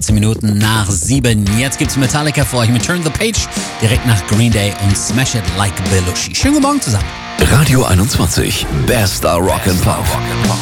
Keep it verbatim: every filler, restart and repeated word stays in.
achtzehn Minuten nach sieben. Jetzt gibt's Metallica für euch mit Turn the Page, direkt nach Green Day und Smash It Like Belushi. Schönen guten Morgen zusammen. Radio einundzwanzig, bester Rock and Pop.